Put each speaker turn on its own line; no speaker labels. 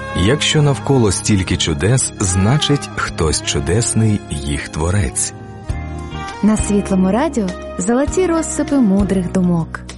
Якщо навколо стільки чудес, значить, хтось чудесний їх творець.
На Світлому радіо золоті розсипи мудрих думок.